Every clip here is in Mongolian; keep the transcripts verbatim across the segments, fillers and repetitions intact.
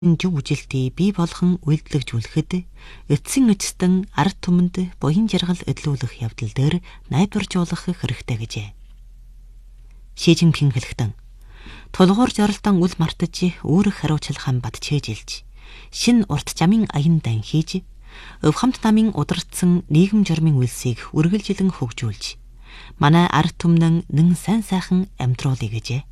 Жив үжилтийг бий болгон үйлдэлжүүлэхэд эцсийн эцэстэн ард түмэнд буян жаргал эдлүүлэх явдал дээр найдваржуулах хэрэгтэй гэжээ. Ши Жинпин хэлэхдээ тулгуур зорилтон үл мартаж үүрэг хариуцлагаан бат чэжилж шин урт жамын аян дан хийж өвхөмт намын удирдсан нийгэм журмын үйлсийг үргэлжилэн хөгжүүлж манай ард түмнэн нэн сайн сайхан амьдруулъя гэжээ.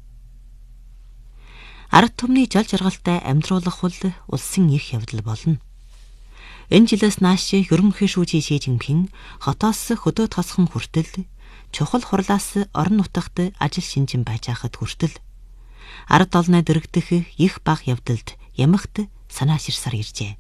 Ард түмний жол жаргалтай амьдруулах бол улсын их явдал болно. Энэ жилээс нааш ерөнхий шүүжий Ши Жинпин хотоос хөдөө тосхон хүртэл чухал хурлаас орон нутагт ажил шинжин байж хахад хүртэл ард олноо дэрэгдэх их бага явдалд ямагт санаа ширсаар иржээ.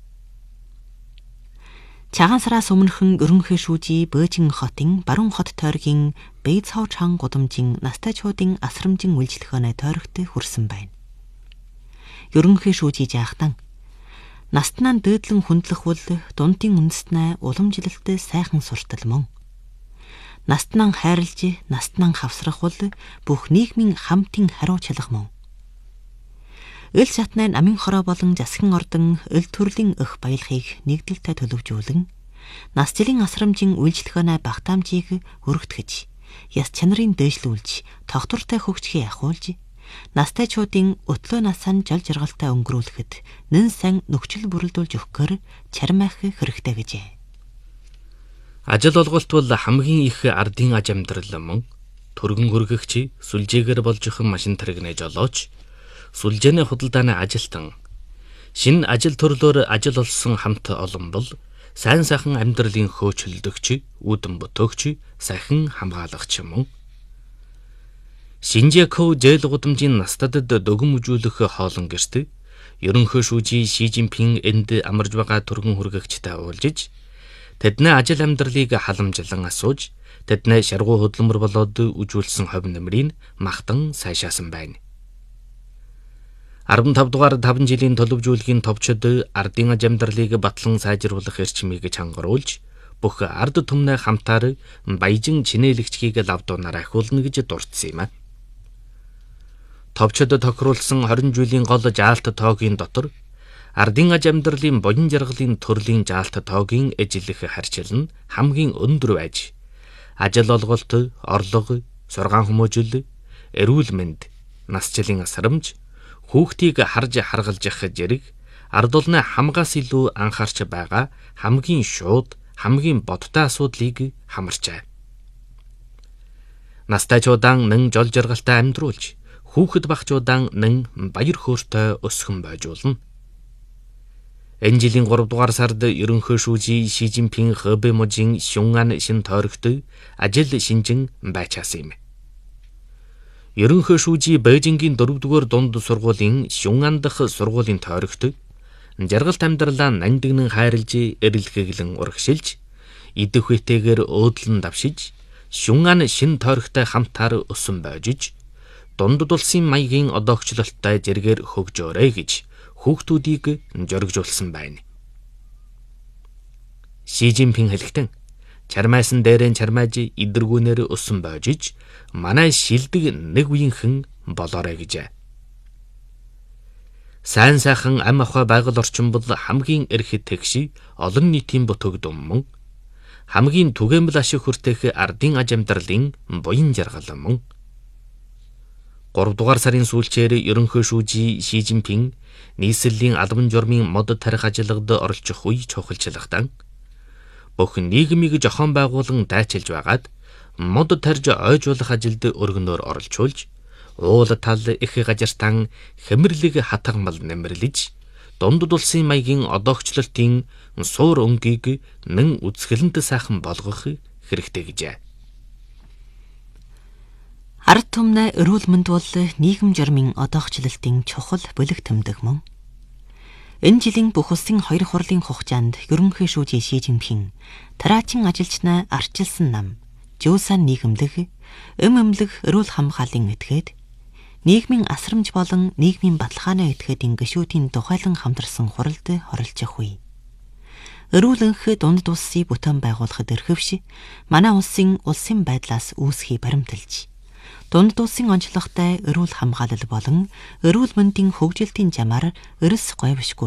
Чагаан сараас өмнөхөн ерөнхий шүүжий Бөөжин хотын баруун хот тойргийн Бэйцхао Чан гудамжин настайчуудын асрамжин үйлчлэхөөнөө тойрогт хүрсэн байна. Ерөнхий шүүжий жаахтан настнаа дээдлэн хүндлэх бол дундын үндэснээ уламжлалт сайхан суртал мөн. Настнаа хайрлж, настнаа хавсрах бол бүх нийгмийн хамтын хариуцлага мөн. Ил шатнаа намын хороо болон засгийн ордон ил төрлийн өх баялагийг нэгдэлтэй төлөвжүүлэн нас жилийн асрамжийн үйлчлэхөөнөө багтаамжийг өргөтгөж, яс чанарын дээшлүүлж, тогтвортой хөгжихийг ахуулж настайчуудын өтлөө насaan жол жаргалтай өнгөрүүлэхэд нэн сан нөхцөл бүрэлдүүлж өгөхөөр чармайх хэрэгтэй гэжээ. Ажил олголт бол хамгийн их ардын аж амьдрал мөн төргөн хөргөгч сүлжээгээр болж өхөн машин таригнаж олооч сүлжээний худалдааны ажилтан шинэ ажил төрлөөр ажил олсон хамт олон бол сайн сайхан амьдралын хөөцөлдөгч үүдэн бөтөөгч сайхан хамгаалагч мөн. Шинжэко зээл гудамжийн настадад дөгөм үжүүлэх хоолон гэрт ерөнхий шүүжий Ши Жинпин энд амарж байгаа төргөн хүргэгчтэй уулзж тэдний ажил амьдралыг халамжлан асууж тэдний шаргуу хөдөлмөр болоод үжүүлсэн ховь нэмрийг махтан сайшаасан байна. арван тав дугаар таван жилийн төлөвжүүлгийн товчод ардын аж амьдралыг батлан сайжруулах эрчмийг чангаруулж бүх ард түмнээ хамтаар баяжин чинээлэгчгийг лавдуунаар ахиулна гэж дурдсан юм а. Товчод тохируулсан хорин жилийн гол жаалт тоогийн дотор ардын аж амьдралын буян жаргалын төрлийн жаалт тоогийн эжлэх харьцал нь хамгийн өндөр байж ажил олголт, орлого, сургаан хүмүүжил, эрүүл мэнд, нас жилийн асрамж, хүүхдийг харж харгалзах зэрэг ард олны хамгаас илүү анхаарч байгаа хамгийн шууд, хамгийн бодтой асуудлыг хамарчаа. Настайчуудан нэн жол жаргалтай амьдруулж хүүхэд багчуудан нэн баяр хөөртэй өсгөн байжуулна. Энэ жилийн гурав дугаар сард ерөнхий шүүжий Ши Жинпин Хэбэ мужийн Шүнган шин тойрогт ажил шинжин байчаасан юм. Ерөнхий шүүжий Бээжингийн дөрөвдүгээр дунд сургуулийн Шүнган дахь сургуулийн тойрогт жаргалт амьдралаа нандинан хайрлж эрэлхэглэн урагшилж идэх үетэйгээр өөдлөн давшиж Шүнган шин тойрогтой хамтаар өсөн байжж дундад улсын маягийн одоогчлолттой зэргээр хөгжөөрэй гэж хүүхдүүдийг зоригжуулсан байна. Ши Жинпин хэлэхдээ чармайсан дээрэн чармайж идэргүүнээр өсөн бойжиж манай шилдэг нэг үеийнхэн болоорой гэжээ. Сайн сайхан ам ахуй байгаль орчин бол хамгийн эрхэт тэгши олон нийтийн бүтээгдэхүүн мөн хамгийн түгээмэл ашиг хүртэх ардын аж амьдралын буян жаргал мөн. гурав дугаар сарын сүүлчээр ерөнхий шүүжий Ши Жинпин нийслэлийн албан журмын мод тарих ажилд оролцох үе чухалчлагтан бүх нийгмийг зохион байгуулан дайчилж байгаад мод тарж ойжуулах ажилд өргөнөөр оролцуулж уул тал их газартан хэмэрлэг хатгамал нэмэрлэж дундад улсын маягийн одоогчлолтын суур өнгийг нэн үзгэлэнт сайхан болгох хэрэгтэй гэжээ. Ард түмнээ эрүүл мэнд бол нийгэм журмын одоогчлолтын чухал бүлэг тэмдэг мөн. Энэ жилийн бүх улсын хоёр хурлын хугацаанд ерөнхий шүүжий Ши Жинпин тараачийн ажилчнаа арчилсан нам, жуусан нийгэмлэг, эм эмнэлэг эрүүл хамгааллын этгээд нийгмийн асрамж болон нийгмийн баталгааны этгээдийн гишүүдийн тухайлан хамтарсан хуралд оролцох үе. Эрүүл энх дунд улсыг бүтээн байгуулахад эрхэвш манай улсын улсын байдлаас үүсхий баримталж Дунд улсын онцлогтой эрүүл хамгаалал болон эрүүл мэндийн хөгжилтийн замаар эрс говьшгүй